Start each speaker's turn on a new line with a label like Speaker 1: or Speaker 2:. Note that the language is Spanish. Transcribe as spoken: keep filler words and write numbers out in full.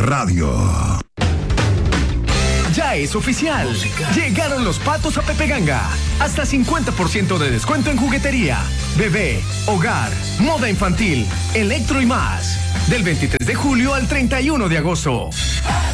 Speaker 1: Radio.
Speaker 2: Ya es oficial. Llegaron los patos a Pepe Ganga. Hasta cincuenta por ciento de descuento en juguetería, bebé, hogar, moda infantil, electro y más. Del veintitrés de julio al treinta y uno de agosto.